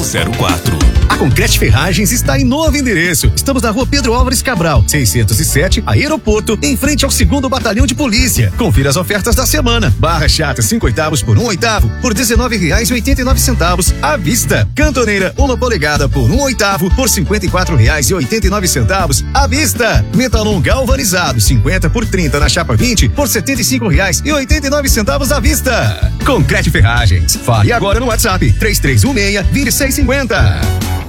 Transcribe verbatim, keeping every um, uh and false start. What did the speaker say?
zero zero quatro. A Concrete Ferragens está em novo endereço. Estamos na rua Pedro Álvares Cabral, seiscentos e sete, Aeroporto, em frente ao segundo Batalhão de Polícia. Confira as ofertas da semana. Barra chata cinco oitavos por um oitavo por dezenove reais e oitenta e nove centavos à vista. Cantoneira uma polegada por um oitavo por cinquenta e quatro reais e oitenta e nove centavos à vista. Metalon galvanizado cinquenta por trinta na chapa vinte por setenta e cinco reais e oitenta e nove centavos à vista. Concrete Ferragens. Fale agora no WhatsApp três três um seis, dois seis cinco zero.